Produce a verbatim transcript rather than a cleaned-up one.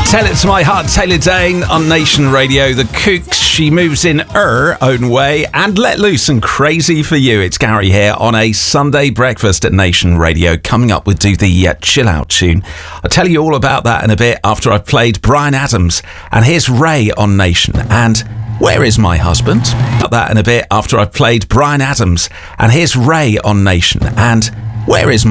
Tell It to My Heart, Taylor Dane on Nation Radio. The Kooks, She Moves in Her Own Way, and Let Loose and Crazy for You. It's Gary here on a Sunday breakfast at Nation Radio. Coming up, we'll do the uh, chill out tune. I'll tell you all about that in a bit after I've played Bryan Adams. And here's Ray on Nation and Where Is My Husband? About that in a bit after I've played Bryan Adams. And here's Ray on Nation and Where Is My